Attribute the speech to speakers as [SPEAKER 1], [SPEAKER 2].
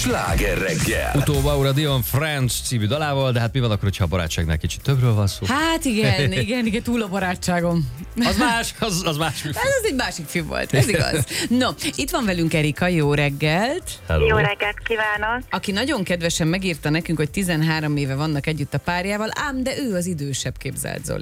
[SPEAKER 1] Sláger reggel.
[SPEAKER 2] Utóba Dion French című dalával, de hát mi van akkor, hogyha a barátságnál kicsit többről van szó?
[SPEAKER 3] Hát igen, túl a barátságom.
[SPEAKER 2] Az más, az más.
[SPEAKER 3] Ez egy másik film volt, ez igaz. No, itt van velünk Erika, jó reggelt.
[SPEAKER 2] Hello.
[SPEAKER 4] Jó reggelt kívánok!
[SPEAKER 3] Aki nagyon kedvesen megírta nekünk, hogy 13 éve vannak együtt a párjával, ám de ő az idősebb, képzelt, Zoli.